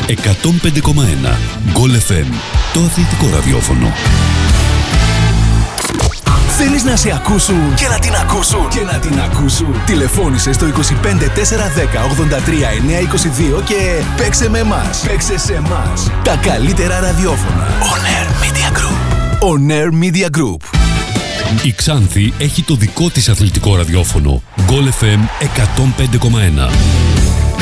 105,1 Goal FM, το αθλητικό ραδιόφωνο. Θέλεις να σε ακούσουν και να την ακούσουν. Τηλεφώνησε στο 25 410 83 922 και παίξε με εμάς. Παίξε σε εμάς. Τα καλύτερα ραδιόφωνα. On Air Media Group. On Air Media Group. Η Ξάνθη έχει το δικό της αθλητικό ραδιόφωνο. Goal FM 105,1.